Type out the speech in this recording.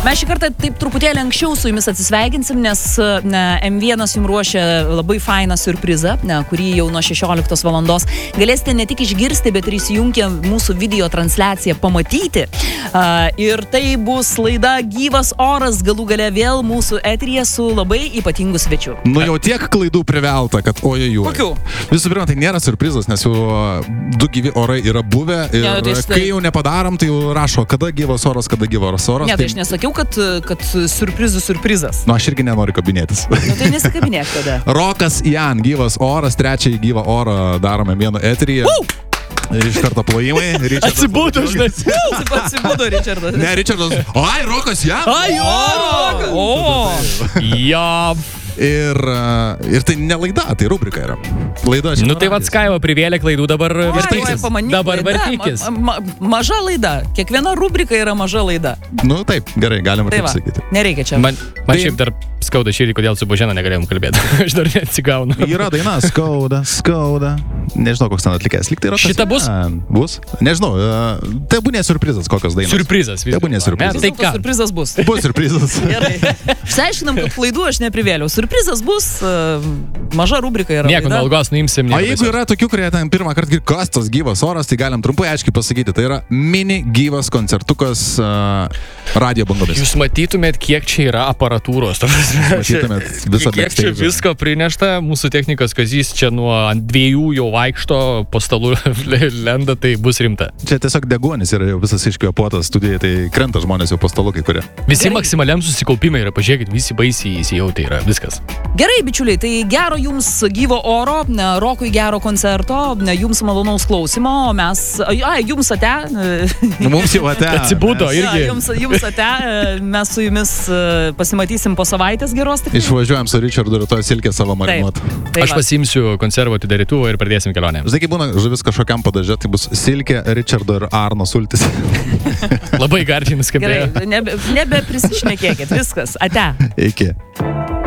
Mes šį kartą taip truputėlį anksčiau su jumis atsisveikinsim, nes M1 jums ruošia labai fainą surprizą, kurį jau nuo 16 valandos galėsite ne tik išgirsti, bet ir įsijungę mūsų video transliaciją pamatyti. Ir tai bus laida Gyvas oras, galų gale vėl mūsų eteryje su labai ypatingu svečiu. Nu jau tiek klaidų privelta, kad ojojų. Kokių? Visų pirma, tai nėra surprizas, nes jau 2 gyvi orai yra buvę ir kai jau nepadarom, tai jau rašo, kada gyvas oras, kada gyvas oras. Ne, tai aš nesakiau, kad surprizas. Nu, aš irgi nenoriu kabinėtis. Nu, tai nesikabinėk tada. Rokas Jan, gyvas oras, 3 gyvą orą darome vieno eteryje. Ir iš karto plojimai. Atsibudo, žinai. Atsibudo Richardas. Ne, Richardas. Ai, Rokas Jan. Ai, Rokas. O. Jo. Ir tai ne laida, tai rubrika yra. Laida čia. Nu tai vat Skaiva privėlė klaidų, dabar vartykis. Dabar vartykis. Maža laida. Kiekviena rubrika yra maža laida. Nu taip, gerai, galima taip sakyti. Nereikia čia. Man šiaip dar skauda širdį, kodėl su Božena negalėjom kalbėti. Aš dar neatsigaunu. Yra daina, skauda. Nežinau, koks ten atlikęs. Lyg tai yra. Šita bus? Bus? Nežinau. Tai būnė surprizas, kokios dainos. Surprizas. Tai būnė surprizas. Tai ką? Surprizas bus. Bus surprizas. Gerai. Išsiaiškinam, kad klaidų aš neprivėliau. Surprizas bus, maža rubrika yra. Nieko nuo algos nuimsim. O jeigu yra tokių, kurie ten pirmą kartą kas tas gyvas oras, tai galim trumpai aiškiai pasakyti. Tai yra mini gyvas koncertukas radijo bangomis. Jūs matytumėt, kiek čia yra aparatūros. Matytumėt visą kiek čia visko prinešta. Mūsų technikas Kazys čia nuo 2 jau vaikšto, po stalu lenda, tai bus rimta. Čia tiesiog deguonis yra jau visas iškvėpuotas studijai, tai krenta žmonės jau po stalu kai kurie. Visi maksimaliam susikaupimai yra, pažiūrėkit, visi baisiai įsijauti yra, viskas. Gerai, bičiuliai, tai gero jums gyvo oro, Rokui gero koncerto, jums malonaus klausimo, o mes, jums ate. Mums jau ate. Atsibudo irgi. Jums ate, mes su jumis pasimatysim po savaitės geros. Išvažiuojam su Richardu ir to silkę savo marinuotą. Aš pasiimsiu konservų atidarytuvą ir pradėsim kelionę. Žinai, kai būna žuvis kažkokiam padaže, tai bus silkė, Richardo ir Arno sultis. Labai gardžiai nuskambėjo. Gerai, nebe prisišnekėkit, viskas, ate. Iki.